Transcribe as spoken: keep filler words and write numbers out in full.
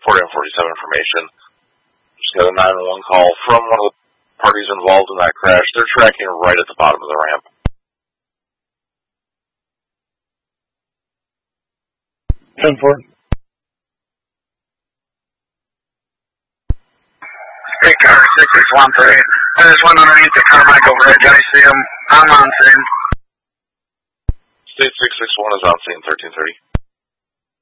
forty and forty-seven information. Just got a nine one one call from one of the parties involved in that crash. They're tracking right at the bottom of the ramp. ten four. Hey, car six six one three. I just went underneath the Carmichael Bridge. I see him. I'm on scene. State six six one is on scene thirteen thirty.